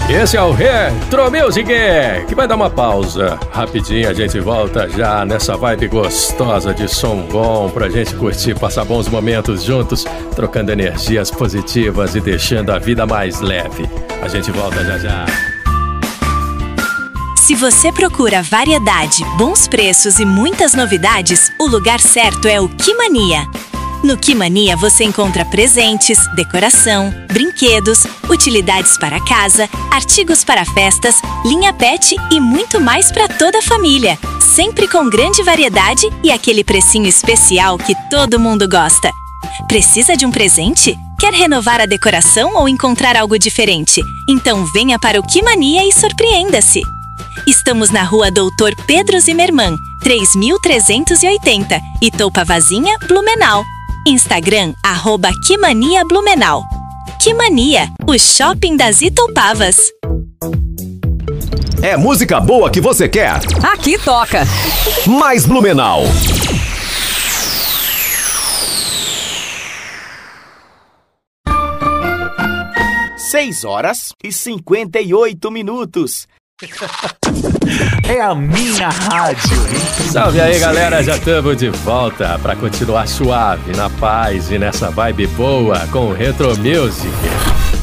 Esse é o Retro Music, que vai dar uma pausa. Rapidinho a gente volta já nessa vibe gostosa de som bom pra gente curtir, passar bons momentos juntos, trocando energias positivas e deixando a vida mais leve. A gente volta já já. Se você procura variedade, bons preços e muitas novidades, o lugar certo é o Quimania. No Quimania você encontra presentes, decoração, brinquedos, utilidades para casa, artigos para festas, linha pet e muito mais para toda a família. Sempre com grande variedade e aquele precinho especial que todo mundo gosta. Precisa de um presente? Quer renovar a decoração ou encontrar algo diferente? Então venha para o Quimania e surpreenda-se! Estamos na rua Doutor Pedro Zimmermann, 3380, Itoupavazinha, Blumenau. Instagram, @Quimania Blumenau. Quimania, o shopping das Itoupavas. É música boa que você quer? Aqui toca. Mais Blumenau. 6h58. É a minha rádio. Salve aí, galera, já estamos de volta para continuar suave, na paz e nessa vibe boa com o Retro Music.